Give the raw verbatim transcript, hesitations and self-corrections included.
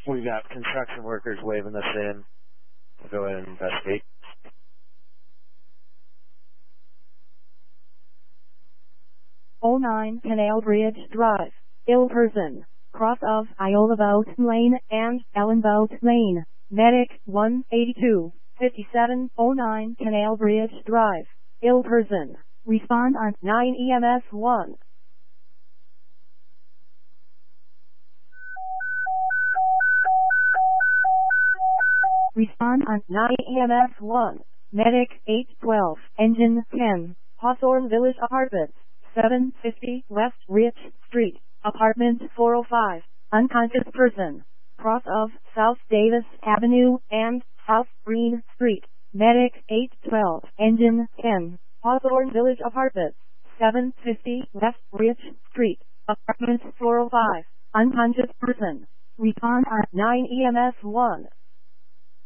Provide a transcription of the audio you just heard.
We've got construction workers waving us in. We'll go ahead and investigate. oh nine Canal Bridge Drive, ill person, cross of Iola Boat Lane and Ellen Boat Lane. Medic one eighty-two, fifty-seven oh nine Canal Bridge Drive, ill person. Respond on nine E M S one. Respond on nine E M S one. Medic eight twelve, Engine ten, Hawthorne Village Apartments, seven fifty West Rich Street, Apartment four oh five, unconscious person, cross of South Davis Avenue and South Green Street. Medic eight twelve, Engine ten, Hawthorne Village Apartments, seven fifty West Rich Street, Apartment four oh five, unconscious person. Respond on nine E M S one.